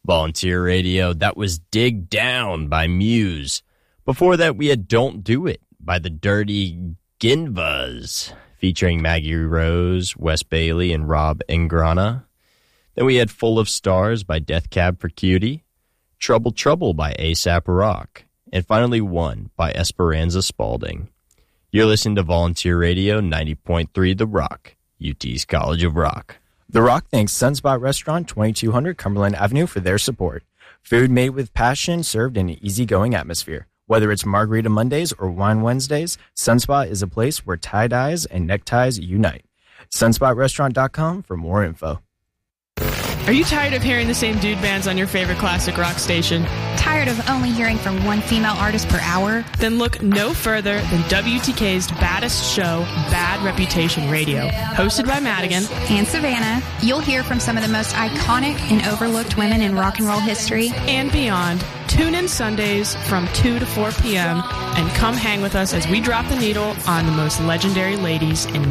Volunteer Radio, that was Dig Down by Muse. Before that, we had Don't Do It by the Dirty Ginvas, featuring Maggie Rose, Wes Bailey, and Rob Ingrana. Then we had Full of Stars by Death Cab for Cutie, Trouble Trouble by A$AP Rock, and finally One by Esperanza Spalding. You're listening to Volunteer Radio 90.3 The Rock, UT's College of Rock. The Rock thanks Sunspot Restaurant, 2200 Cumberland Avenue for their support. Food made with passion, served in an easygoing atmosphere. Whether it's Margarita Mondays or Wine Wednesdays, Sunspot is a place where tie-dyes and neckties unite. SunspotRestaurant.com for more info. Are you tired of hearing the same dude bands on your favorite classic rock station? Tired of only hearing from one female artist per hour? Then look no further than WTK's baddest show, Bad Reputation Radio. Hosted by Madigan and Savannah, you'll hear from some of the most iconic and overlooked women in rock and roll history and beyond. Tune in Sundays from 2 to 4 p.m. and come hang with us as we drop the needle on the most legendary ladies in